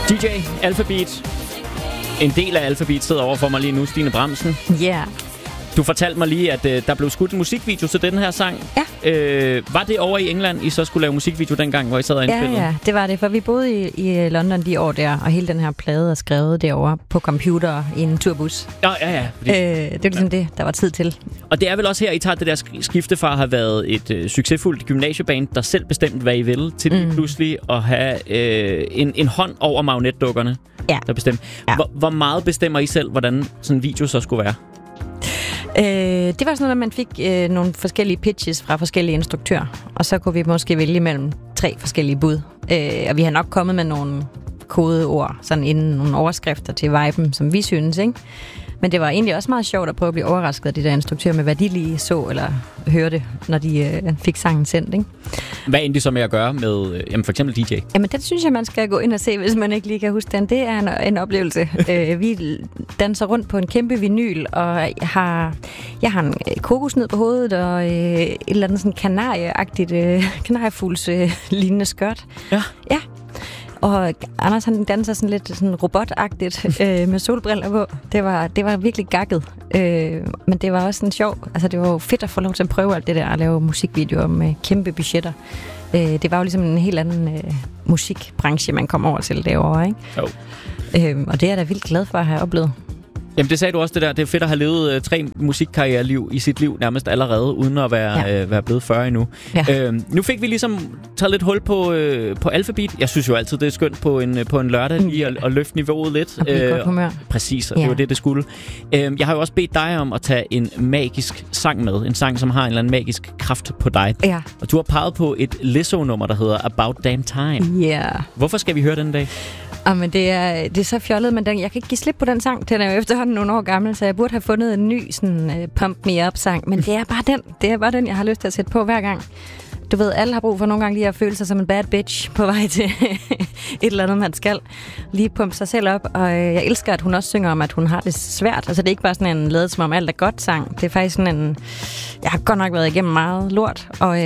DJ Alphabeat. En del af Alphabeat sidder over for mig lige nu, Stine Bramsen. Ja. Yeah. Du fortalte mig lige, at der blev skudt en musikvideo til den her sang. Ja. Var det over i England, I så skulle lave musikvideo dengang, hvor I sad og indspillede? Ja, det var det, for vi boede i London de år der, og hele den her plade er skrevet derovre på computer i en turbus. Ja. Det er ligesom det, der var tid til. Og det er vel også her, I tager det der skifte fra at have været et succesfuldt gymnasieband, der selv bestemte, hvad I ville, til lige pludselig at have en hånd over magnetdukkerne, der bestemte. Ja. Hvor meget bestemmer I selv, hvordan sådan en video så skulle være? Det var sådan noget, at man fik nogle forskellige pitches fra forskellige instruktører, og så kunne vi måske vælge mellem 3 forskellige bud. Og vi har nok kommet med nogle kodeord, sådan inden nogle overskrifter til viben, som vi synes, ikke? Men det var egentlig også meget sjovt at prøve at blive overrasket af de der instruktører med, hvad de lige så eller hørte, når de fik sangen sendt, ikke? Hvad endte de så med at gøre med for eksempel DJ? Jamen, det synes jeg, man skal gå ind og se, hvis man ikke lige kan huske den. Det er en oplevelse. Vi danser rundt på en kæmpe vinyl, og jeg har en kokosnød på hovedet, og et eller andet sådan kanariefugls-lignende skørt. Ja. Ja. Og Anders, han danser sådan lidt sådan robotagtigt med solbriller på. Det var virkelig gakket. Men det var også sådan sjov. Altså, det var jo fedt at få lov til at prøve alt det der at lave musikvideoer med kæmpe budgetter. Det var jo ligesom en helt anden musikbranche, man kom over til derovre, ikke? Jo. Og det er jeg da vildt glad for at have oplevet. Jamen, det sagde du også, det der. Det er fedt at have levet 3 musikkarriereliv i sit liv nærmest allerede, uden at være blevet 40 endnu. Ja. Nu fik vi ligesom taget lidt hul på Alphabeat. Jeg synes jo altid, det er skønt på en lørdag lige at løfte niveauet lidt. Og blive godt humør. Præcis, og det var det skulle. Jeg har jo også bedt dig om at tage en magisk sang med. En sang, som har en eller anden magisk kraft på dig. Ja. Og du har peget på et Lizzo-nummer, der hedder About Damn Time. Ja. Hvorfor skal vi høre den dag? Men det er så fjollet, men jeg kan ikke give slip på den sang. Den er jo efterhånden nogle år gammel, så jeg burde have fundet en ny sådan, Pump Me Up-sang. Men det er bare den. Det er bare den, jeg har lyst til at sætte på hver gang. Du ved, alle har brug for nogle gange lige at føle sig som en bad bitch på vej til et eller andet, man skal. Lige pumpe sig selv op. Og jeg elsker, at hun også synger om, at hun har det svært. Altså, det er ikke bare sådan en ladet som om alt er godt sang. Det er faktisk sådan en... Jeg har godt nok været igennem meget lort, og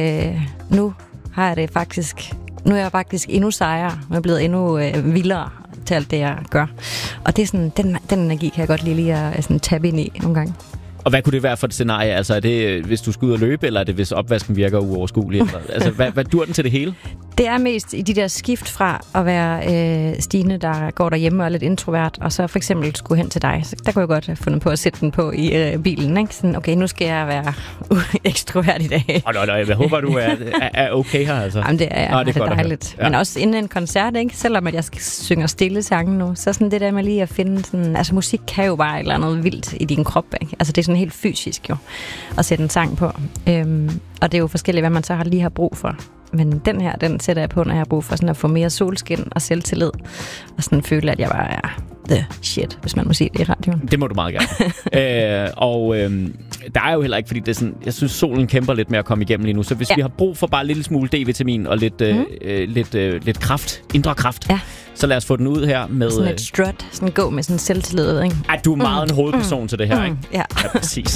nu har jeg det faktisk... Nu er jeg faktisk endnu sejere. Jeg er blevet endnu vildere til alt det, jeg gør. Og det er sådan, den energi kan jeg godt lige at sådan tabe ind i nogle gange. Og hvad kunne det være for et scenarie? Altså, er det, hvis du skal ud og løbe, eller er det, hvis opvasken virker uoverskuelig? Altså, hvad dur den til det hele? Det er mest i de der skift fra at være Stine, der går derhjemme og er lidt introvert, og så for eksempel skulle hen til dig. Så der kunne jeg godt have fundet på at sætte den på i bilen, ikke? Sådan, okay, nu skal jeg være ekstrovert i dag. Jeg håber, du er okay her, altså. Jamen, det er jeg. Det er dejligt. Ja. Men også inden en koncert, ikke? Selvom at jeg synger stille sange nu, så sådan det der med lige at finde sådan... Altså, musik kan jo bare et eller andet vildt i din krop, ikke? Altså, det er sådan helt fysisk jo, at sætte en sang på. Og det er jo forskelligt, hvad man så lige har brug for. Men den her, den sætter jeg på, når jeg har brug for sådan at få mere solskin og selvtillid. Og sådan føle, at jeg bare er the shit, hvis man må sige det i radioen. Det må du meget gerne. Der er jo heller ikke, fordi det er sådan, jeg synes, solen kæmper lidt med at komme igennem lige nu. Så hvis vi har brug for bare en lille smule D-vitamin og lidt kraft, indre kraft, så lad os få den ud her med... Sådan et strut, sådan gå med sådan selvtillid, ikke? Du er meget en hovedperson til det her, ikke? Ja. Præcis.